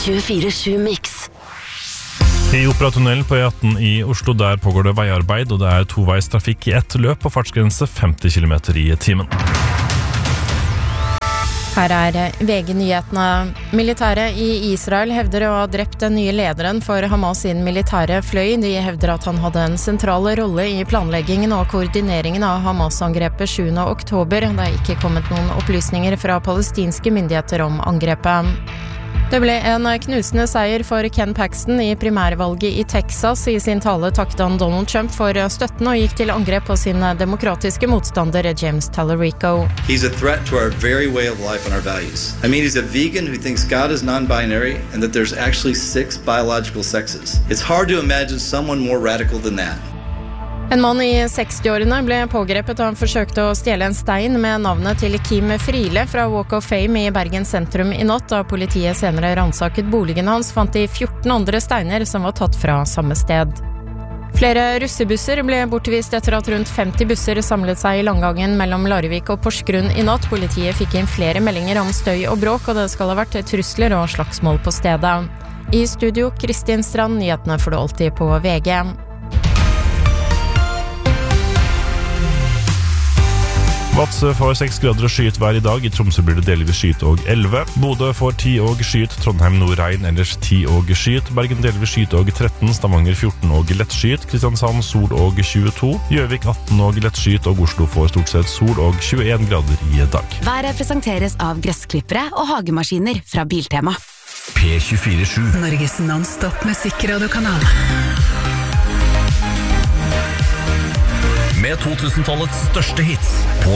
24/7 Mix. I Operatunnelen på E18 i Oslo, der pågår det veiarbeid, og det er toveistrafikk i ett løp på fartsgrense 50 km i timen. Her er VG-nyhetene. Militæret i Israel hevder å ha drept den nye lederen for Hamas sin militære fløy. De hevder at han hadde en sentral rolle i planleggingen og koordineringen av Hamas-angrepet 7. oktober. Det er ikke kommet noen opplysninger fra palestinske myndigheter om angrepet. Det ble en knusende seier for Ken Paxton i primærvalget i Texas. I sin tale takket han Donald Trump for støtten og gikk til angrep på sin demokratiske motstander James Tallarico. He's a threat to our very way of life and our values. I mean, he's a vegan who thinks God is non-binary and that there's actually 6 biological sexes. It's hard to imagine someone more radical than that. En mann i 60-årene ble pågrepet da han forsøkte å stjele en stein med navnet til Kim Friele fra Walk of Fame i Bergen sentrum i natt. Da politiet senere ransaket boligen hans, fant de 14 andre steiner som var tatt fra samme sted. Flere russebusser ble bortvist etter at rundt 50 busser samlet seg i langgangen mellom Larvik og Porsgrunn i natt. Politiet fikk inn flere meldinger om støy og bråk, og det skal ha vært trusler og slagsmål på stedet. I studio, Kristin Strand, nyhetene får du alltid på VG. Vadsø får 6 grader og skyet hver i dag. I Tromsø blir det delvis skyet og 11. Bodø får 10 og skyet. Trondheim nordregn, ellers 10 og skyet. Bergen delvis skyet og 13. Stavanger 14 og lett skyet. Kristiansand sol og 22. Gjøvik 18 og lett skyet. Og Oslo får stort sett sol og 21 grader i dag. Været presenteres av gressklippere og hagemaskiner fra Biltema. P24/7 Norges non-stop musikkradiokanal. Med 2000-tallets største hits på